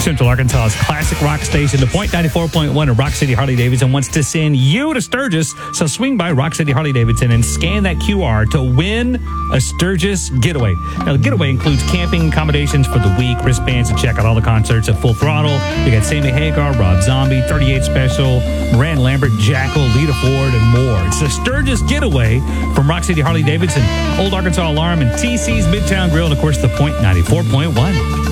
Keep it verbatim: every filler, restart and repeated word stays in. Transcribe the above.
Central Arkansas's classic rock station, the Point ninety-four point one of Rock City Harley-Davidson wants to send you to Sturgis. So swing by Rock City Harley-Davidson and scan that Q R to win a Sturgis getaway. Now, the getaway includes camping accommodations for the week, wristbands to check out all the concerts at Full Throttle. You got Sammy Hagar, Rob Zombie, thirty-eight Special, Moran Lambert, Jackal, Lita Ford, and more. It's the Sturgis getaway from Rock City Harley-Davidson, Old Arkansas Alarm, and T C's Midtown Grill, and, of course, the Point ninety-four point one.